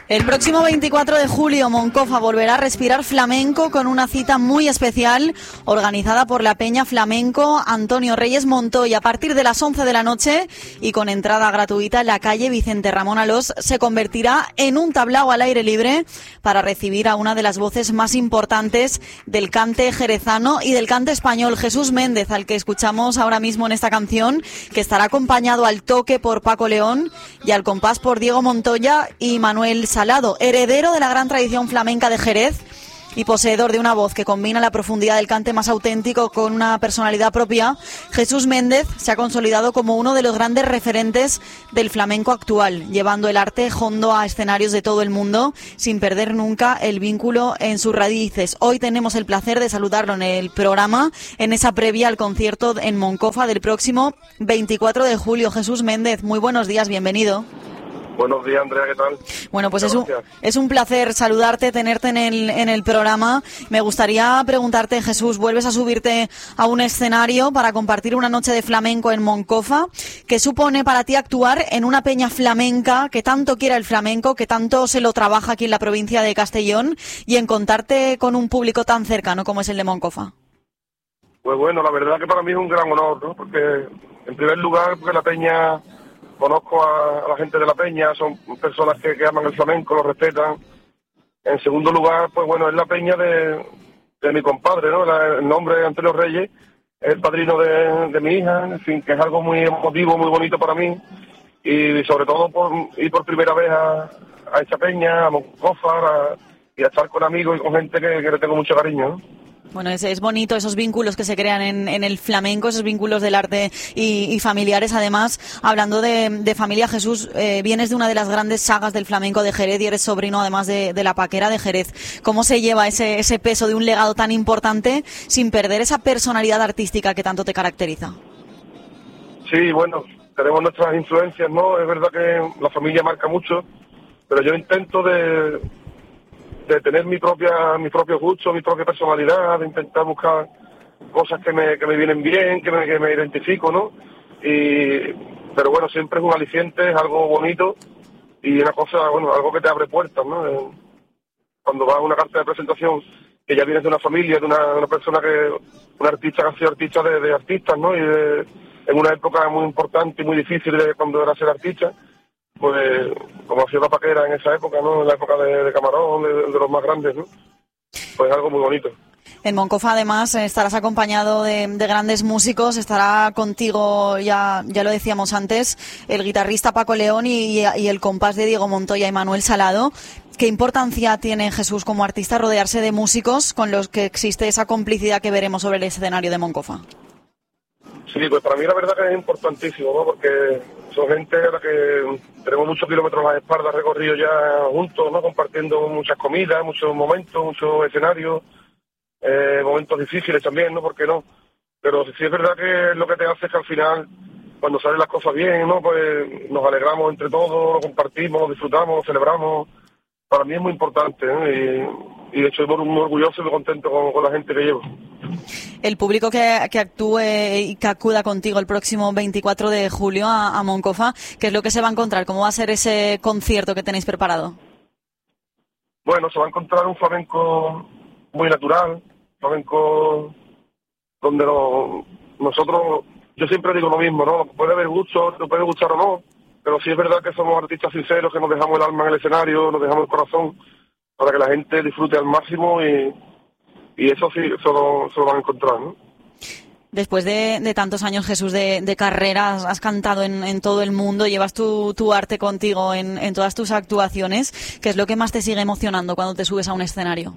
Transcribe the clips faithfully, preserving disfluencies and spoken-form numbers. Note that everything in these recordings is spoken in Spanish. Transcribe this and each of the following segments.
El próximo veinticuatro de julio, Moncofa volverá a respirar flamenco con una cita muy especial organizada por la Peña Flamenco Antonio Reyes Montoya. A partir de las once de la noche y con entrada gratuita en la calle Vicente Ramón Alós, se convertirá en un tablao al aire libre para recibir a una de las voces más importantes del cante jerezano y del cante español, Jesús Méndez, al que escuchamos ahora mismo en esta canción, que estará acompañado al toque por Paco León y al compás por Diego Montoya y Manuel Salado, heredero de la gran tradición flamenca de Jerez y poseedor de una voz que combina la profundidad del cante más auténtico con una personalidad propia. Jesús Méndez se ha consolidado como uno de los grandes referentes del flamenco actual, llevando el arte hondo a escenarios de todo el mundo sin perder nunca el vínculo en sus raíces. Hoy tenemos el placer de saludarlo en el programa, en esa previa al concierto en Moncofa del próximo veinticuatro de julio. Jesús Méndez, muy buenos días, bienvenido. Buenos días, Andrea, ¿qué tal? Bueno, pues es un, es un placer saludarte, tenerte en el, en el programa. Me gustaría preguntarte, Jesús, ¿vuelves a subirte a un escenario para compartir una noche de flamenco en Moncofa? ¿Qué supone para ti actuar en una peña flamenca que tanto quiera el flamenco, que tanto se lo trabaja aquí en la provincia de Castellón, y en contarte con un público tan cercano como es el de Moncofa? Pues bueno, la verdad que para mí es un gran honor, ¿no? Porque, en primer lugar, porque la peña... Conozco a, a la gente de la peña, son personas que, que aman el flamenco, lo respetan. En segundo lugar, pues bueno, es la peña de, de mi compadre, ¿no? La, el nombre de Antonio Reyes, es el padrino de, de mi hija, en fin, que es algo muy emotivo, muy bonito para mí. Y sobre todo por ir por primera vez a, a esta peña, a Moncofa, a, y a estar con amigos y con gente que, que le tengo mucho cariño, ¿no? Bueno, es, es bonito esos vínculos que se crean en, en el flamenco, esos vínculos del arte y, y familiares. Además, hablando de, de familia, Jesús, eh, vienes de una de las grandes sagas del flamenco de Jerez y eres sobrino además de, de la Paquera de Jerez. ¿Cómo se lleva ese, ese peso de un legado tan importante sin perder esa personalidad artística que tanto te caracteriza? Sí, bueno, tenemos nuestras influencias, ¿no? Es verdad que la familia marca mucho, pero yo intento de... de tener mi propia mi propio gusto, mi propia personalidad, de intentar buscar cosas que me, que me vienen bien, que me, que me identifico, ¿no? Y, pero bueno, siempre es un aliciente, es algo bonito y una cosa, bueno, algo que te abre puertas, ¿no? Cuando vas a una carta de presentación que ya vienes de una familia, de una, una persona que, un artista que ha sido artista de, de artistas, ¿no? Y de, en una época muy importante y muy difícil de cuando era ser artista, pues como ha sido la Paquera en esa época, ¿no? En la época de, de Camarón, de, de los más grandes, ¿no? Pues algo muy bonito. En Moncofa, además, estarás acompañado de, de grandes músicos. Estará contigo, ya ya lo decíamos antes, el guitarrista Paco León y, y el compás de Diego Montoya y Manuel Salado. ¿Qué importancia tiene, Jesús, como artista, rodearse de músicos con los que existe esa complicidad que veremos sobre el escenario de Moncofa? Sí, pues para mí la verdad que es importantísimo, ¿no? Porque son gente a la que tenemos muchos kilómetros a la espalda recorridos ya juntos, ¿no? Compartiendo muchas comidas, muchos momentos, muchos escenarios, eh, momentos difíciles también, ¿no? ¿Por qué no? Pero sí es verdad que lo que te hace es que al final, cuando salen las cosas bien, ¿no? Pues nos alegramos entre todos, lo compartimos, disfrutamos, celebramos. Para mí es muy importante, ¿no? Y, y de hecho estoy muy orgulloso y muy contento con, con la gente que llevo. El público que, que actúe y que acuda contigo el próximo veinticuatro de julio a, a Moncofa, ¿qué es lo que se va a encontrar? ¿Cómo va a ser ese concierto que tenéis preparado? Bueno, se va a encontrar un flamenco muy natural, flamenco donde lo, nosotros, yo siempre digo lo mismo, ¿no? Puede haber gusto, te puede gustar o no, pero sí es verdad que somos artistas sinceros, que nos dejamos el alma en el escenario, nos dejamos el corazón para que la gente disfrute al máximo y... Y eso sí, eso lo, eso lo van a encontrar, ¿no? Después de, de tantos años, Jesús, de, de carrera, has, has cantado en, en todo el mundo, llevas tu, tu arte contigo en, en todas tus actuaciones. ¿Qué es lo que más te sigue emocionando cuando te subes a un escenario?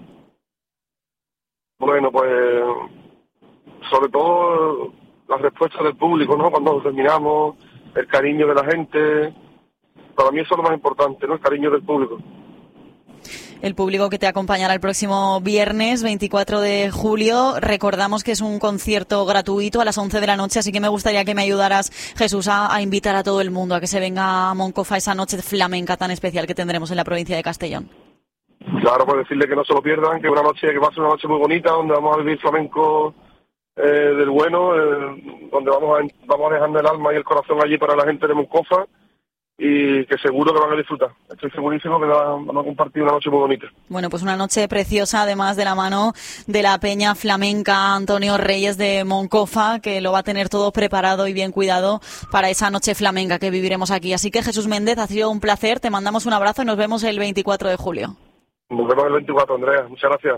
Bueno, pues sobre todo las respuestas del público, ¿no? Cuando terminamos, el cariño de la gente. Para mí eso es lo más importante, ¿no? El cariño del público. El público que te acompañará el próximo viernes veinticuatro de julio. Recordamos que es un concierto gratuito a las once de la noche, así que me gustaría que me ayudaras, Jesús, a, a invitar a todo el mundo a que se venga a Moncofa esa noche flamenca tan especial que tendremos en la provincia de Castellón. Claro, pues decirle que no se lo pierdan, que una noche que va a ser una noche muy bonita, donde vamos a vivir flamenco eh, del bueno, eh, donde vamos a, vamos a dejar el alma y el corazón allí para la gente de Moncofa. y que seguro que van a disfrutar. Estoy segurísimo que van, van a compartir una noche muy bonita. Bueno, pues una noche preciosa, además de la mano de la Peña Flamenca Antonio Reyes de Moncofa, que lo va a tener todo preparado y bien cuidado para esa noche flamenca que viviremos aquí. Así que Jesús Méndez, ha sido un placer, te mandamos un abrazo y nos vemos el veinticuatro de julio. Nos vemos el veinticuatro, Andrea. Muchas gracias.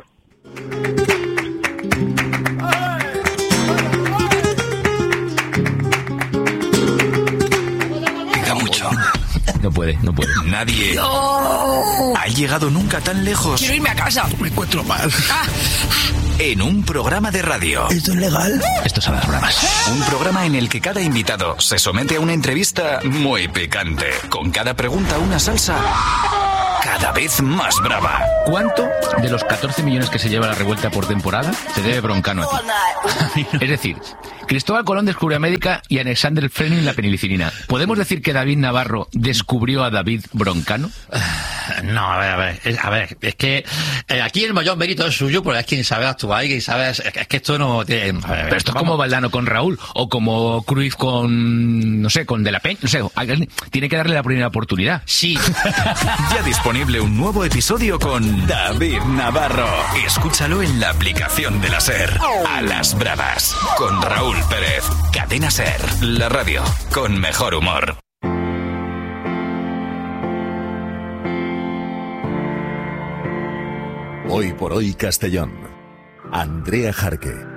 Mucho. No puede, no puede. Nadie no. ha llegado nunca tan lejos. Quiero irme a casa. Me encuentro mal. Ah. En un programa de radio. ¿Esto es legal? Esto son las bromas. Un programa en el que cada invitado se somete a una entrevista muy picante. Con cada pregunta una salsa cada vez más brava. ¿Cuánto de los catorce millones que se lleva la revuelta por temporada se debe Broncano a ti? Es decir, Cristóbal Colón descubrió América y Alexander Fleming la penicilina. ¿Podemos decir que David Navarro descubrió a David Broncano? No, a ver, a ver, es, a ver, es que eh, aquí el mayor mérito es suyo porque es quien sabe actuar y quien sabe, es, es que esto no tiene... A ver, pero esto es como Valdano con Raúl, o como Cruyff con, no sé, con De la Peña, no sé, tiene que darle la primera oportunidad. Sí. Ya disponible un nuevo episodio con David Navarro. Escúchalo en la aplicación de la SER. A las bravas, con Raúl Pérez. Cadena SER, la radio con mejor humor. Hoy por hoy Castellón. Andrea Jarque.